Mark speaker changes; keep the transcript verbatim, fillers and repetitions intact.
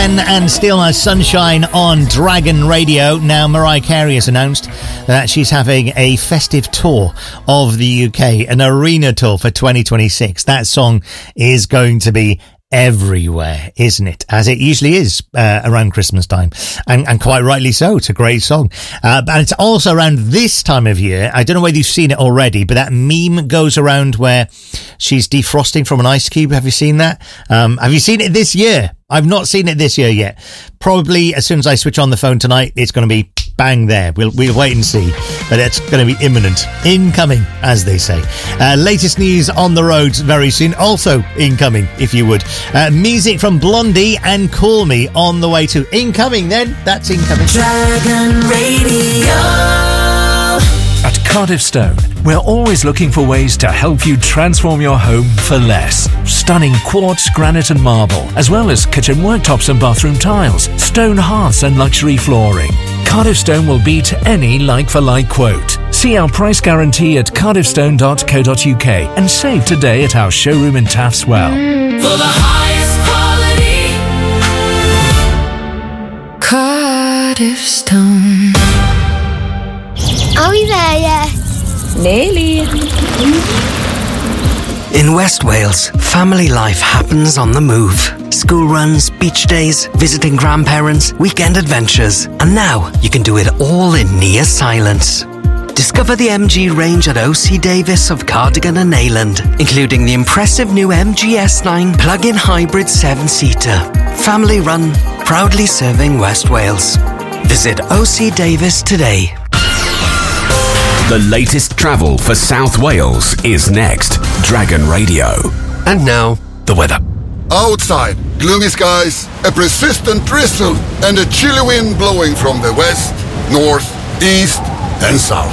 Speaker 1: Glenn and Still My Sunshine on Dragon Radio. Now, Mariah Carey has announced that she's having a festive tour of the U K, an arena tour for twenty twenty-six. That song is going to be everywhere, isn't it? As it usually is uh, around Christmas time, and, and quite rightly so. It's a great song. Uh, and it's also around this time of year. I don't know whether you've seen it already, but that meme goes around where she's defrosting from an ice cube. Have you seen that? Um, have you seen it this year? I've not seen it this year yet. Probably as soon as I switch on the phone tonight, it's going to be bang there. We'll we'll wait and see. But it's going to be imminent. Incoming, as they say. Uh, latest news on the roads very soon. Also incoming, if you would. Uh, music from Blondie and Call Me on the way to incoming then. That's incoming.
Speaker 2: Dragon Radio.
Speaker 3: At Cardiff Stone, we're always looking for ways to help you transform your home for less. Stunning quartz, granite and marble, as well as kitchen worktops and bathroom tiles, stone hearths and luxury flooring. Cardiff Stone will beat any like-for-like quote. See our price guarantee at cardiff stone dot co dot uk and save today at our showroom in Taffs Well.
Speaker 2: For the highest quality, Cardiff Stone.
Speaker 4: Are we there yet?
Speaker 5: Nearly.
Speaker 6: In West Wales, family life happens on the move. School runs, beach days, visiting grandparents, weekend adventures. And now you can do it all in near silence. Discover the M G range at O C Davis of Cardigan and Neyland, including the impressive new M G S nine plug-in hybrid seven-seater. Family run, proudly serving West Wales. Visit O C Davis today.
Speaker 7: The latest travel for South Wales is next. Dragon Radio.
Speaker 6: And now, the weather.
Speaker 8: Outside, gloomy skies, a persistent drizzle, and a chilly wind blowing from the west, north, east, and south.